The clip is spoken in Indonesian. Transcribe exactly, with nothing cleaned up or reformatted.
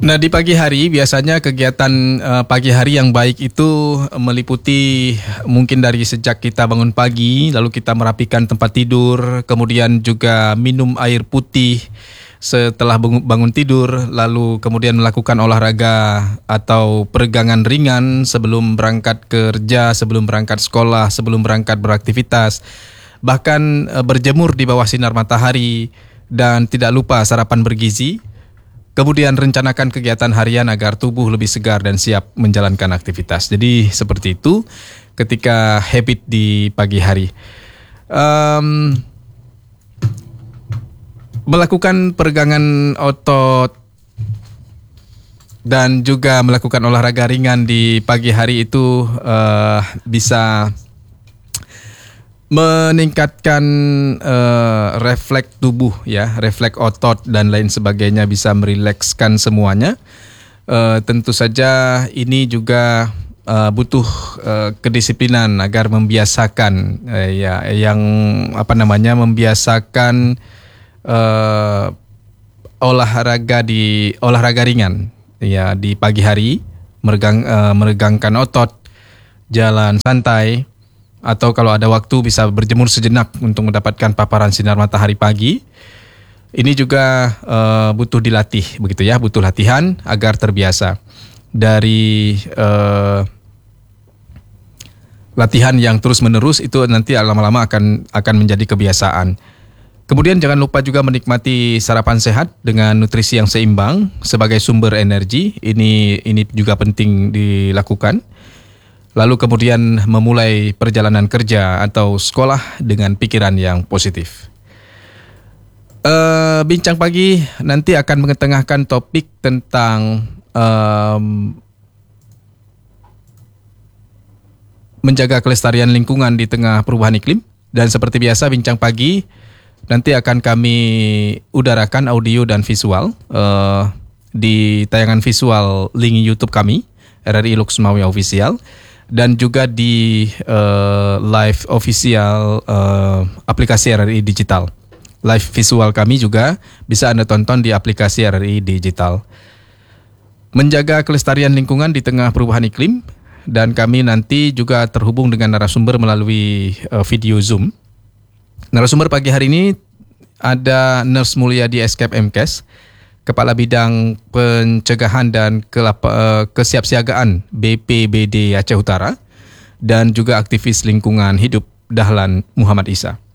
Nah, di pagi hari biasanya kegiatan uh, pagi hari yang baik itu meliputi mungkin dari sejak kita bangun pagi, lalu kita merapikan tempat tidur, kemudian juga minum air putih setelah bangun bangun tidur, lalu kemudian melakukan olahraga atau peregangan ringan sebelum berangkat kerja, sebelum berangkat sekolah, sebelum berangkat beraktivitas, bahkan uh, berjemur di bawah sinar matahari, dan tidak lupa sarapan bergizi. Kemudian rencanakan kegiatan harian agar tubuh lebih segar dan siap menjalankan aktivitas. Jadi seperti itu ketika habit di pagi hari. Um, melakukan peregangan otot dan juga melakukan olahraga ringan di pagi hari itu uh, bisa meningkatkan uh, refleks tubuh, ya, refleks otot dan lain sebagainya, bisa merilekskan semuanya. Uh, tentu saja ini juga uh, butuh uh, kedisiplinan agar membiasakan, uh, ya, yang apa namanya membiasakan uh, olahraga di olahraga ringan, ya, di pagi hari, meregang uh, meregangkan otot, jalan santai. Atau kalau ada waktu bisa berjemur sejenak untuk mendapatkan paparan sinar matahari pagi. Ini juga uh, butuh dilatih, begitu ya, butuh latihan agar terbiasa. Dari uh, latihan yang terus-menerus itu nanti lama-lama akan akan menjadi kebiasaan. Kemudian jangan lupa juga menikmati sarapan sehat dengan nutrisi yang seimbang sebagai sumber energi. Ini ini juga penting dilakukan. Lalu kemudian memulai perjalanan kerja atau sekolah dengan pikiran yang positif. Uh, Bincang Pagi nanti akan mengetengahkan topik tentang um, menjaga kelestarian lingkungan di tengah perubahan iklim. Dan seperti biasa Bincang Pagi nanti akan kami udarakan audio dan visual uh, di tayangan visual link YouTube kami, R R I Lux Mawia Official. Dan juga di uh, live official uh, aplikasi R R I Digital. Live visual kami juga bisa Anda tonton di aplikasi R R I Digital. Menjaga kelestarian lingkungan di tengah perubahan iklim, dan kami nanti juga terhubung dengan narasumber melalui uh, video Zoom. Narasumber pagi hari ini ada Nurse Mulyadi Escape M Kes, Kepala Bidang Pencegahan dan Kelapa, Kesiapsiagaan B P B D Aceh Utara, dan juga aktivis lingkungan hidup Dahlan Muhammad Isa.